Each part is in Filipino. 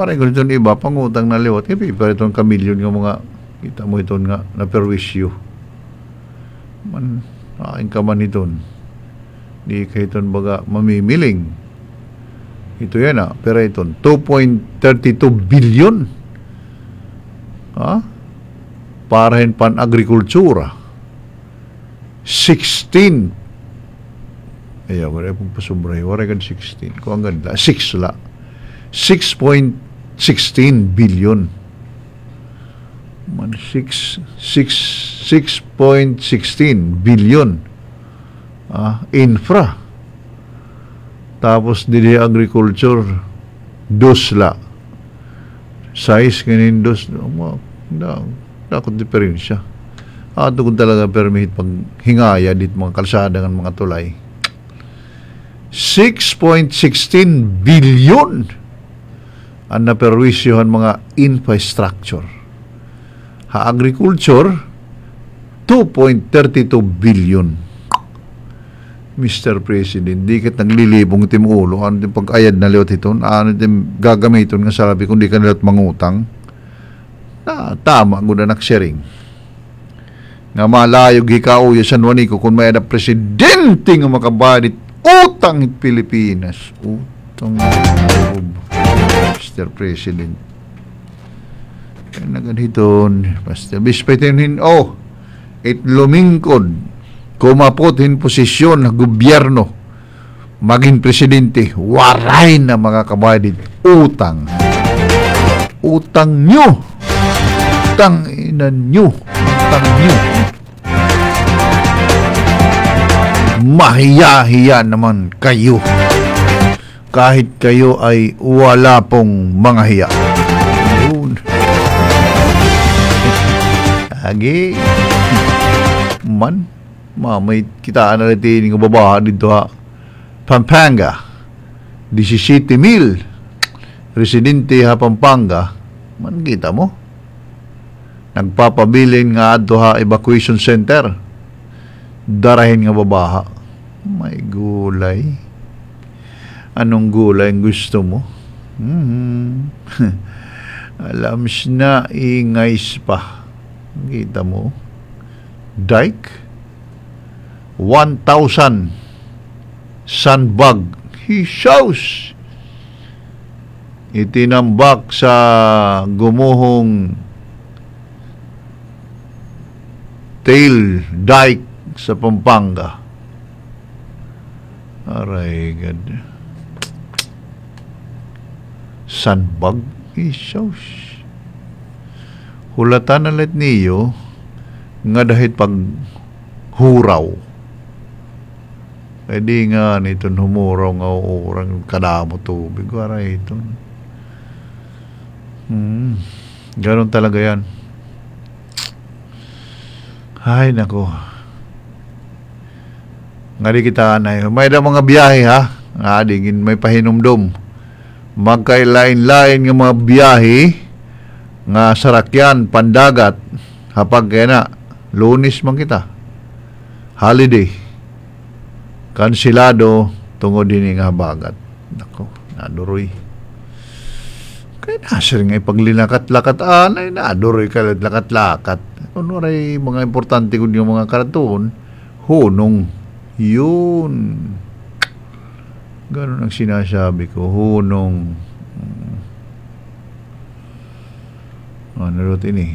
Parang kung itong iba, pangutang na liwat, pero itong kamilyon ng mga, kita mo ito nga, na perwisyo. Man, aking ka man ito. Di ka ito baga mamimiling. Ito yan pero ito, 2.32 billion. Parahin pan agrikultura. 16. Ayaw, wala pong pasubray. Wala kan 16. Kung ang ganda, 6 la. 6.16 billion. Man, 6.16 billion. Infra. Tapos, dili agriculture, 2 la. Size, ganin 2. Dakot diferensya. Ato kung talaga permit pag hingaya dit mga kalsada ng mga tulay. 6.16 billion ang naperwisyohan mga infrastructure. Agriculture, 2.32 billion. Mr. President, di kat naglilibong timulo, ano din pag-ayad na liwat ito, ano din gagamiton nga sabi kung di ka nalat mangutang, tama, guna naksharing. Nga malayog hikao ya San Juanico kung may ada presidente nga makabadit utang Pilipinas. Utang Mr. President. Kaya na ganiton, basta bispetinin, it lumingkod, kumapotin posisyon ng gobyerno, maging presidente, waray na mga kabadit, utang. Utang nyo. Utang ina nyo. Utang nyo. Mahiya-hiya naman kayo. Kahit kayo ay wala pong mga hiya. Agi. Man. May kitaan na natin yung babaha dito Pampanga. 17,000 residente Pampanga. Man kita mo. Nagpapabilin nga ato evacuation center. Darahin nga babaha. May gulay. Anong gulay ang gusto mo? Alam na ingay pa. Kita mo. Dike. 1,000 sandbag. Hisaus. Itinambak sa gumuhong tail dike sa Pampanga. Aray, God. Sandbag? Hisaus. Hulatan na let niyo nga dahil pag huraw. Eh di nga niton humuraw nga orang kadamo tubig. Aray ito. Ganon talaga yan. Ay, nako. Nga di kita na may da mga biyahe Ading may pahinumdum. Magkailain-lain nga mga biyahe nga sarakyan, pandagat. Hapag kaya na, Lunes man kita. Holiday. Kansilado tungod din nga bagat. Nako, naduroy. Kaya nasir nga ipaglinakat-lakat anay, naduroy ka lakat-lakat. Ano ray mga importante kung yung mga karatoon, hunong yun. Ganon ang sinasabi ko, hunong. Ano rot ini?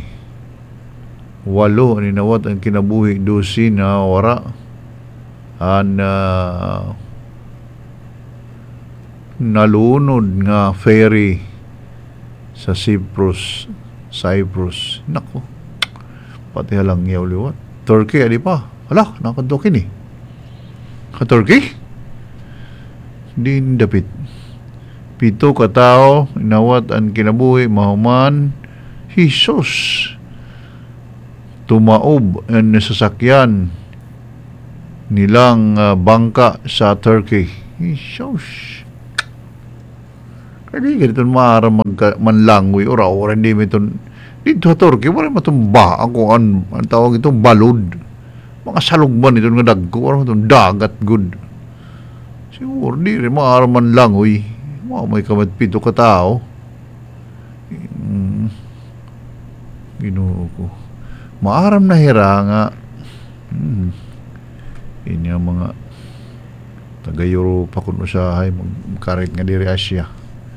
8 ninawat ang kinabuhi 12 na ora. Nalunod nga ferry sa Cyprus. Nako. Pati halang yaw liwat. Turkey, adi pa. Hala, nakadokin Turkey? Din dapit. 7 katao, inawat ang kinabuhi, mahuman. Jesus. Tumaob ang nasasakyan nilang bangka sa Turkey. Jesus. Kaya ganito maara manlangoy ora hindi mo ito dito sa Turkey wala matumba ako ang tawag ito balod mga salugban ito nga dagko wala itong dagat good siguro di rin maara manlangoy may kamat 7 ka tao Ginoo ko. Maaram na hira nga. Inya mga taga-Europa kuno sa hay magkarit nga diri Asia.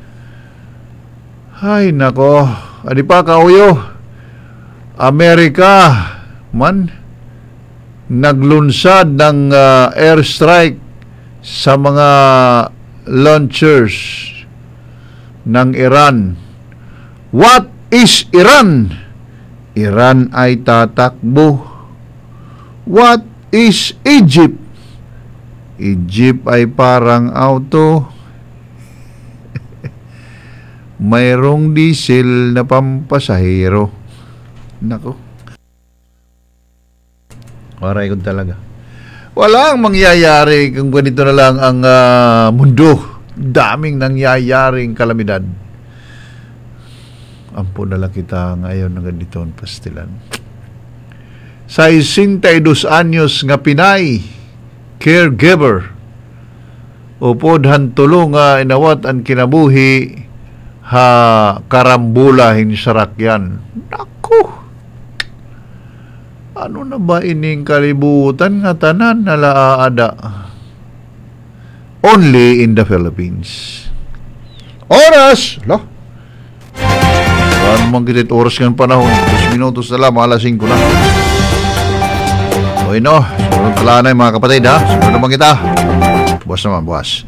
Hay nako, adi pa kauyo. Amerika man naglunsad ng airstrike sa mga launchers ng Iran. What is Iran? Iran ay tatakbo. What is Egypt? Egypt ay parang auto. Mayroong diesel na pampasahero. Nako. Waray ko talaga. Walang mangyayari kung ganito na lang ang mundo. Daming nangyayaring kalamidad. Ampo na lang kita ngayon ng ganito ang pastilan. Sa 62 anyos nga Pinay, caregiver, upod hantulong nga inawat ang kinabuhi ha karambula hinsyarakyan. Naku! Ano na ba ining kalibutan nga tanan na laada? Only in the Philippines. Oras! Lah! Ano mang kitit oras ng panahon? 2 minutos na lang, alas 5 na. O ino, sunod pala na mga kapatid ha. Sunod naman kita. Buwas naman, buwas.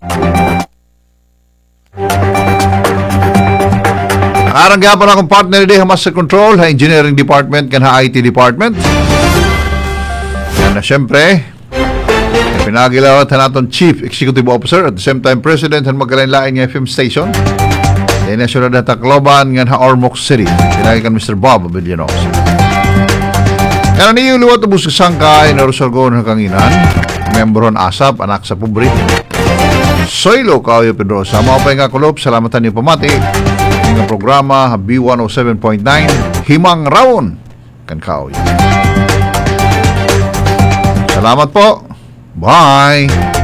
Arang gapon akong partner di Hamas sa Control, ha Engineering Department, kan ha IT Department. Yan na siyempre, pinagilawat na natin Chief Executive Officer at the same time President ng magkalain-lain ng FM station. Yan na siyempre na Tacloban, nga ha Ormoc City. Pinagikan Mr. Bob Villanos. Yan na niyo luwat ubus kasangkay na Rosalgon ng Kanginan. Membron Asap, anak sa Pubri. Soylo Kauyo Pedrosa. Mga pa nga kulop, salamatan niyo pamati. Ang programa B107.9 Himang Rawon kan Kauyo. Salamat po. Bye.